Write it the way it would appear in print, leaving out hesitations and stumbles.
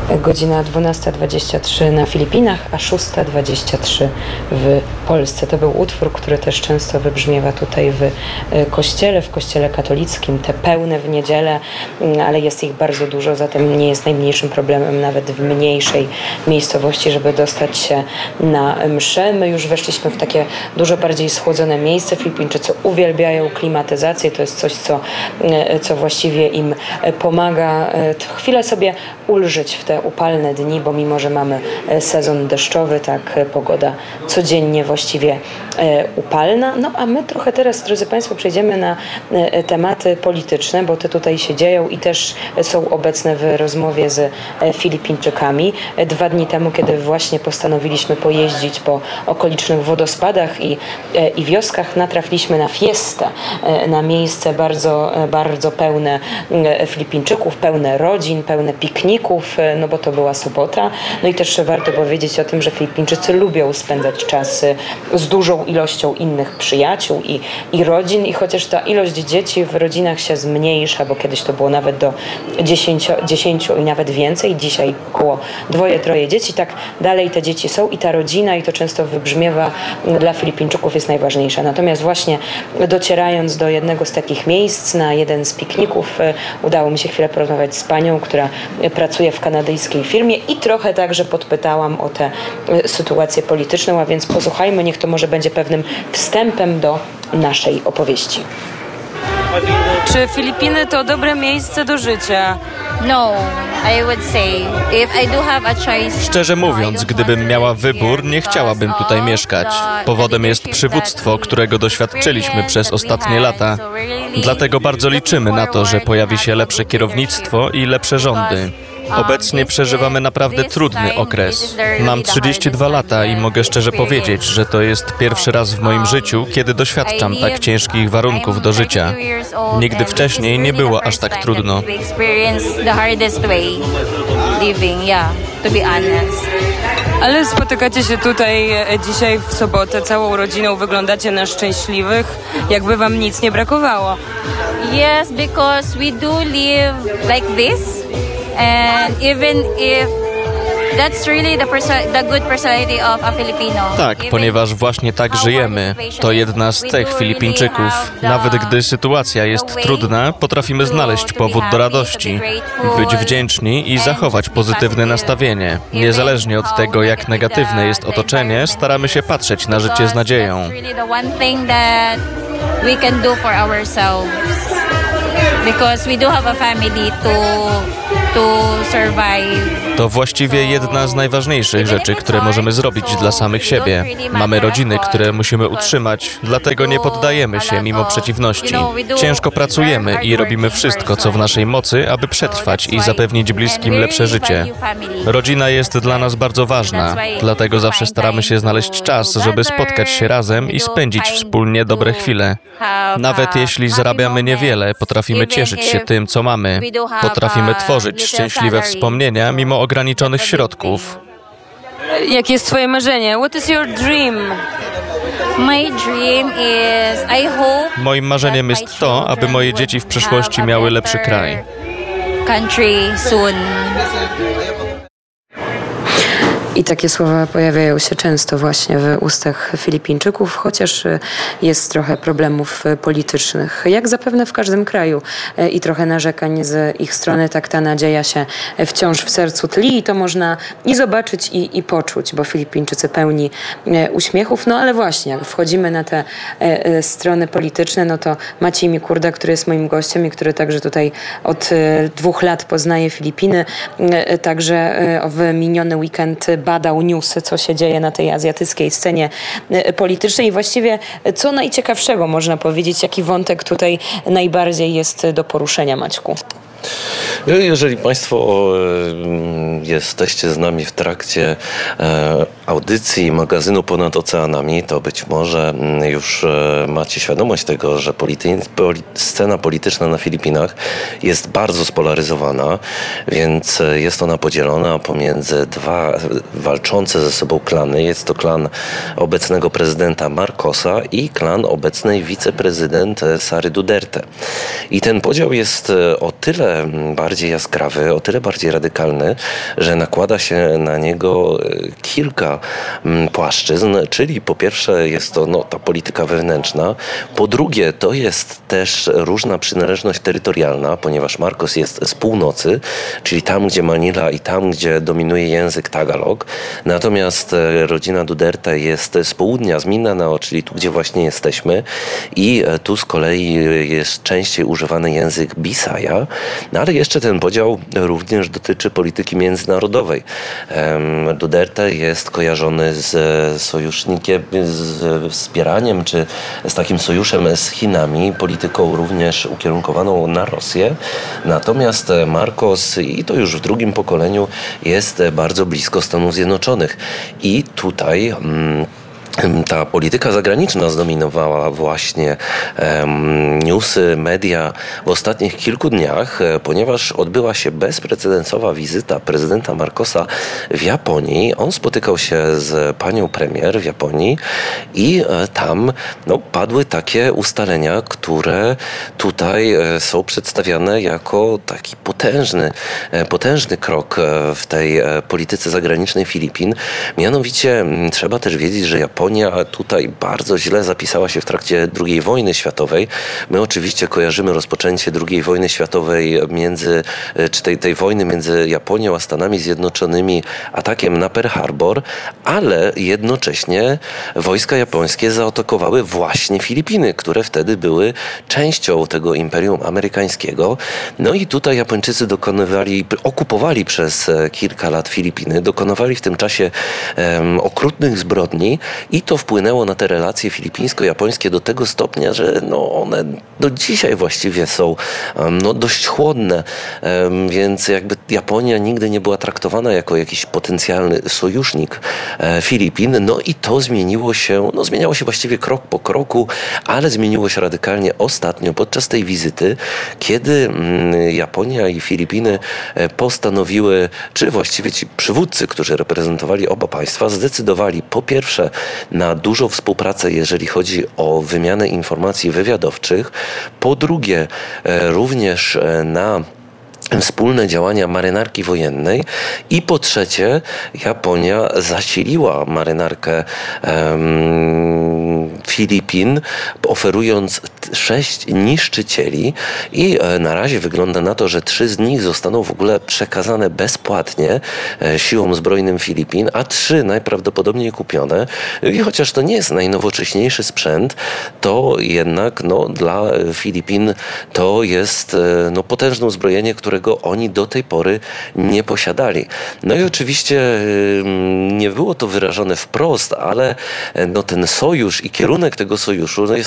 Godzina 12:23 na Filipinach, a 6:23 w Polsce. To był utwór, który też często wybrzmiewa tutaj w kościele katolickim, te pełne w niedzielę, ale jest ich bardzo dużo, zatem nie jest najmniejszym problemem nawet w mniejszej miejscowości, żeby dostać się na mszę. My już weszliśmy w takie dużo bardziej schłodzone miejsce. Filipińczycy uwielbiają klimatyzację, to jest coś, co właściwie im pomaga chwilę sobie ulżyć w te upalne dni, bo mimo, że mamy sezon deszczowy, tak pogoda codziennie właściwie upalna. No a my trochę teraz, drodzy Państwo, przejdziemy na tematy polityczne, bo te tutaj się dzieją i też są obecne w rozmowie z Filipińczykami. 2 dni temu, kiedy właśnie postanowiliśmy pojeździć po okolicznych wodospadach i wioskach, natrafiliśmy na fiestę, na miejsce bardzo, bardzo pełne Filipińczyków, pełne rodzin, pełne pikników, no bo to była sobota. No i też warto powiedzieć o tym, że Filipińczycy lubią spędzać czas z dużą ilością innych przyjaciół i rodzin, i chociaż ta ilość dzieci w rodzinach się zmniejsza, bo kiedyś to było nawet do 10 i nawet więcej, dzisiaj około 2-3 dzieci, tak dalej te dzieci są i ta rodzina, i to często wybrzmiewa, dla Filipińczyków jest najważniejsza. Natomiast właśnie docierając do jednego z takich miejsc, na jeden z pikników, udało mi się chwilę porozmawiać z panią, która pracuje w kanadyjskiej firmie i trochę także podpytałam o tę sytuację polityczną, a więc posłuchajmy, niech to może będzie pewnym wstępem do naszej opowieści. Czy Filipiny to dobre miejsce do życia? No, I would say if I do have a choice. Szczerze mówiąc, gdybym miała wybór, nie chciałabym tutaj mieszkać. Powodem jest przywództwo, którego doświadczyliśmy przez ostatnie lata. Dlatego bardzo liczymy na to, że pojawi się lepsze kierownictwo i lepsze rządy. Obecnie przeżywamy naprawdę trudny okres. Mam 32 lata i mogę szczerze powiedzieć, że to jest pierwszy raz w moim życiu, kiedy doświadczam tak ciężkich warunków do życia. Nigdy wcześniej nie było aż tak trudno. Ale spotykacie się tutaj dzisiaj w sobotę całą rodziną, wyglądacie na szczęśliwych, jakby wam nic nie brakowało. Yes, because we do live like this. And even if that's really the good personality of a Filipino. Tak, ponieważ właśnie tak żyjemy. To jedna z cech Filipińczyków. Nawet gdy sytuacja jest trudna, potrafimy znaleźć powód do radości, być wdzięczni i zachować pozytywne nastawienie. Niezależnie od tego, jak negatywne jest otoczenie, staramy się patrzeć na życie z nadzieją. Because we do have a family to survive. To właściwie jedna z najważniejszych rzeczy, które możemy zrobić dla samych siebie. Mamy rodziny, które musimy utrzymać, dlatego nie poddajemy się mimo przeciwności. Ciężko pracujemy i robimy wszystko, co w naszej mocy, aby przetrwać i zapewnić bliskim lepsze życie. Rodzina jest dla nas bardzo ważna, dlatego zawsze staramy się znaleźć czas, żeby spotkać się razem i spędzić wspólnie dobre chwile. Nawet jeśli zarabiamy niewiele, potrafimy cieszyć się tym, co mamy. Potrafimy tworzyć szczęśliwe wspomnienia mimo ograniczonych środków. Jakie jest twoje marzenie? What is your dream? Moim marzeniem jest to, aby moje dzieci w przyszłości miały lepszy kraj. I takie słowa pojawiają się często właśnie w ustach Filipińczyków, chociaż jest trochę problemów politycznych, jak zapewne w każdym kraju, i trochę narzekań z ich strony, tak ta nadzieja się wciąż w sercu tli i to można i zobaczyć, i poczuć, bo Filipińczycy pełni uśmiechów. No ale właśnie, jak wchodzimy na te strony polityczne, no to Maciej Mikurda, który jest moim gościem i który także tutaj od 2 lat poznaje Filipiny, także w miniony weekend badał newsy, co się dzieje na tej azjatyckiej scenie politycznej i właściwie co najciekawszego można powiedzieć, jaki wątek tutaj najbardziej jest do poruszenia, Maćku? Jeżeli Państwo jesteście z nami w trakcie audycji magazynu Ponad Oceanami, to być może już macie świadomość tego, że scena polityczna na Filipinach jest bardzo spolaryzowana, więc jest ona podzielona pomiędzy 2 walczące ze sobą klany. Jest to klan obecnego prezydenta Marcosa i klan obecnej wiceprezydent Sary Duterte. I ten podział jest o tyle tyle bardziej jaskrawy, o tyle bardziej radykalny, że nakłada się na niego kilka płaszczyzn, czyli po pierwsze jest to ta polityka wewnętrzna, po drugie to jest też różna przynależność terytorialna, ponieważ Marcos jest z północy, czyli tam, gdzie Manila i tam, gdzie dominuje język Tagalog, natomiast rodzina Duterte jest z południa, z Mindanao, czyli tu, gdzie właśnie jesteśmy, i tu z kolei jest częściej używany język Bisaya, ale jeszcze ten podział również dotyczy polityki międzynarodowej. Duterte jest kojarzony z sojusznikiem, z wspieraniem, czy z takim sojuszem z Chinami, polityką również ukierunkowaną na Rosję, natomiast Marcos, i to już w drugim pokoleniu, jest bardzo blisko Stanów Zjednoczonych i tutaj ta polityka zagraniczna zdominowała właśnie newsy, media w ostatnich kilku dniach, ponieważ odbyła się bezprecedensowa wizyta prezydenta Marcosa w Japonii. On spotykał się z panią premier w Japonii i tam padły takie ustalenia, które tutaj są przedstawiane jako taki potężny krok w tej polityce zagranicznej Filipin. Mianowicie trzeba też wiedzieć, że Japonia tutaj bardzo źle zapisała się w trakcie II wojny światowej. My oczywiście kojarzymy rozpoczęcie II wojny światowej tej wojny między Japonią a Stanami Zjednoczonymi atakiem na Pearl Harbor, ale jednocześnie wojska japońskie zaatakowały właśnie Filipiny, które wtedy były częścią tego imperium amerykańskiego. No i tutaj Japończycy okupowali przez kilka lat Filipiny, dokonywali w tym czasie okrutnych zbrodni i to wpłynęło na te relacje filipińsko-japońskie do tego stopnia, że one do dzisiaj właściwie są dość chłodne, więc jakby Japonia nigdy nie była traktowana jako jakiś potencjalny sojusznik Filipin. I to zmieniło się właściwie krok po kroku, ale zmieniło się radykalnie ostatnio podczas tej wizyty, kiedy Japonia i Filipiny postanowiły, czy właściwie ci przywódcy, którzy reprezentowali oba państwa, zdecydowali po pierwsze na dużą współpracę, jeżeli chodzi o wymianę informacji wywiadowczych, po drugie również na wspólne działania marynarki wojennej i po trzecie Japonia zasiliła marynarkę Filipin, oferując 6 niszczycieli i na razie wygląda na to, że 3 z nich zostaną w ogóle przekazane bezpłatnie siłom zbrojnym Filipin, a 3 najprawdopodobniej kupione. I chociaż to nie jest najnowocześniejszy sprzęt, to jednak dla Filipin to jest potężne uzbrojenie, którego oni do tej pory nie posiadali. I oczywiście nie było to wyrażone wprost, ale ten sojusz i kierunek tego sojuszu jest